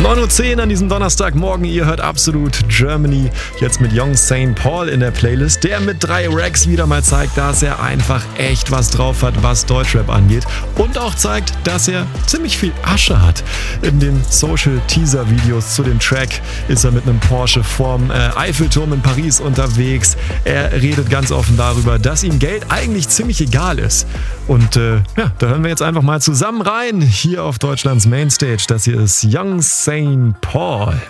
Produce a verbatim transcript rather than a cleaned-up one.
neun Uhr zehn an diesem Donnerstagmorgen. Ihr hört Absolut Germany. Jetzt mit Young Saint Paul in der Playlist, der mit drei Racks wieder mal zeigt, dass er einfach echt was drauf hat, was Deutschrap angeht. Und auch zeigt, dass er ziemlich viel Asche hat. In den Social-Teaser-Videos zu dem Track ist er mit einem Porsche vorm äh, Eiffelturm in Paris unterwegs. Er redet ganz offen darüber, dass ihm Geld eigentlich ziemlich egal ist. Und äh, ja, da hören wir jetzt einfach mal zusammen rein, hier auf Deutschlands Mainstage. Das hier ist Young Saint Paul.